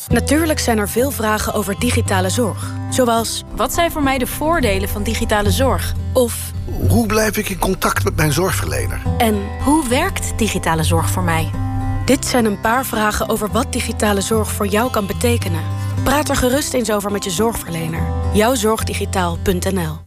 Natuurlijk zijn er veel vragen over digitale zorg. Zoals, wat zijn voor mij de voordelen van digitale zorg? Of, hoe blijf ik in contact met mijn zorgverlener? En hoe werkt digitale zorg voor mij? Dit zijn een paar vragen over wat digitale zorg voor jou kan betekenen. Praat er gerust eens over met je zorgverlener. Jouwzorgdigitaal.nl.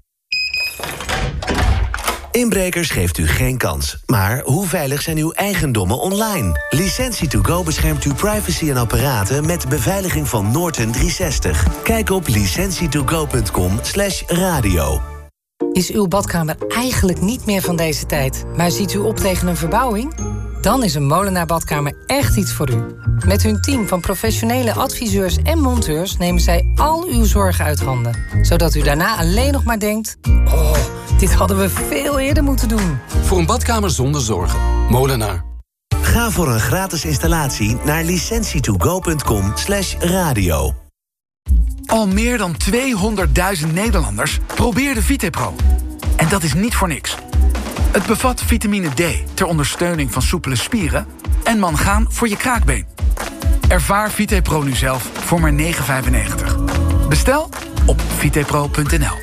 Inbrekers geeft u geen kans. Maar hoe veilig zijn uw eigendommen online? Licentie2Go beschermt uw privacy en apparaten met beveiliging van Norton 360. Kijk op licentietogo.com/radio. Is uw badkamer eigenlijk niet meer van deze tijd, maar ziet u op tegen een verbouwing? Dan is een Molenaar Badkamer echt iets voor u. Met hun team van professionele adviseurs en monteurs nemen zij al uw zorgen uit handen. Zodat u daarna alleen nog maar denkt, oh, dit hadden we veel eerder moeten doen. Voor een badkamer zonder zorgen. Molenaar. Ga voor een gratis installatie naar licentietogo.com/radio. Al meer dan 200.000 Nederlanders probeerden VitePro. En dat is niet voor niks. Het bevat vitamine D ter ondersteuning van soepele spieren en mangaan voor je kraakbeen. Ervaar VitePro nu zelf voor maar €9,95. Bestel op vitepro.nl.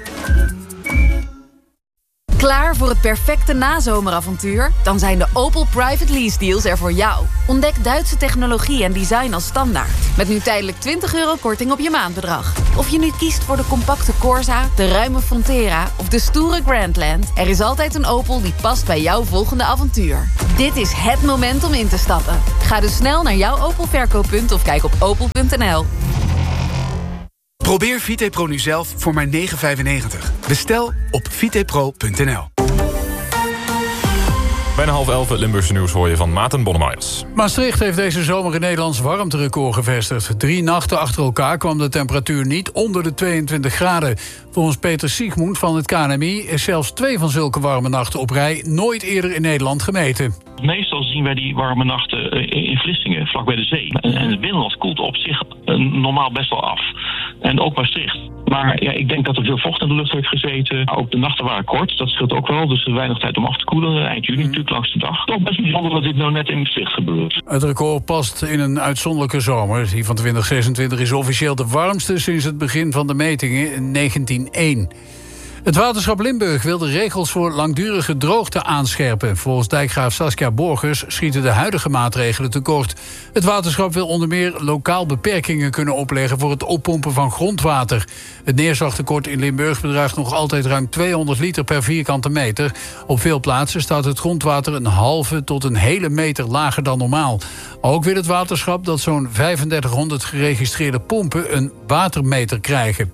Klaar voor het perfecte nazomeravontuur? Dan zijn de Opel Private Lease Deals er voor jou. Ontdek Duitse technologie en design als standaard. Met nu tijdelijk €20 korting op je maandbedrag. Of je nu kiest voor de compacte Corsa, de ruime Frontera of de stoere Grandland, er is altijd een Opel die past bij jouw volgende avontuur. Dit is het moment om in te stappen. Ga dus snel naar jouw Opel verkooppunt of kijk op opel.nl. Probeer VitePro nu zelf voor maar €9,95. Bestel op vitepro.nl. Bijna 10:30 het Limburgse nieuws hoor je van Maarten Bonnemeyers. Maastricht heeft deze zomer een Nederlands warmterecord gevestigd. 3 nachten achter elkaar kwam de temperatuur niet onder de 22 graden. Volgens Peter Siegmund van het KNMI is zelfs 2 van zulke warme nachten op rij nooit eerder in Nederland gemeten. Meestal zien wij die warme nachten in Vlissingen, vlak bij de zee. En het binnenland koelt op zich normaal best wel af. En ook Maastricht. Maar ja, ik denk dat er veel vocht in de lucht heeft gezeten. Ook de nachten waren kort, dat scheelt ook wel. Dus er weinig tijd om af te koelen. Eind juni natuurlijk langs de dag. Toch best bijzonder dat dit nou net in Maastricht gebeurt. Het record past in een uitzonderlijke zomer. Die van 2026 is officieel de warmste sinds het begin van de metingen in 1901. Het waterschap Limburg wil de regels voor langdurige droogte aanscherpen. Volgens dijkgraaf Saskia Borgers schieten de huidige maatregelen tekort. Het waterschap wil onder meer lokaal beperkingen kunnen opleggen voor het oppompen van grondwater. Het neerslagtekort in Limburg bedraagt nog altijd ruim 200 liter per vierkante meter. Op veel plaatsen staat het grondwater een halve tot een hele meter lager dan normaal. Ook wil het waterschap dat zo'n 3500 geregistreerde pompen een watermeter krijgen.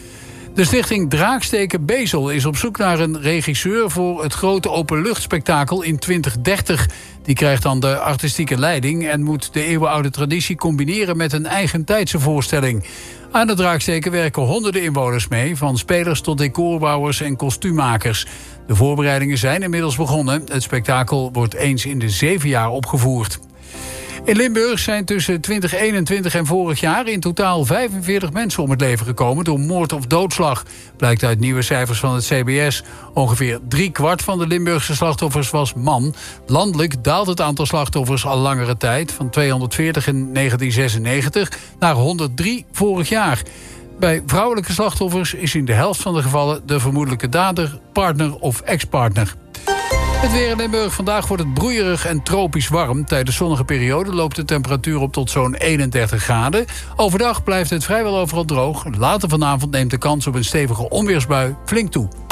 De stichting Draaksteken Bezel is op zoek naar een regisseur voor het grote openluchtspektakel in 2030. Die krijgt dan de artistieke leiding en moet de eeuwenoude traditie combineren met een eigentijdse voorstelling. Aan de Draaksteken werken honderden inwoners mee, van spelers tot decorbouwers en kostuummakers. De voorbereidingen zijn inmiddels begonnen. Het spektakel wordt eens in de 7 jaar opgevoerd. In Limburg zijn tussen 2021 en vorig jaar in totaal 45 mensen om het leven gekomen door moord of doodslag. Blijkt uit nieuwe cijfers van het CBS. Ongeveer 3/4 van de Limburgse slachtoffers was man. Landelijk daalt het aantal slachtoffers al langere tijd, van 240 in 1996 naar 103 vorig jaar. Bij vrouwelijke slachtoffers is in de helft van de gevallen de vermoedelijke dader, partner of ex-partner. Het weer in Limburg. Vandaag wordt het broeierig en tropisch warm. Tijdens zonnige periode loopt de temperatuur op tot zo'n 31 graden. Overdag blijft het vrijwel overal droog. Later vanavond neemt de kans op een stevige onweersbui flink toe.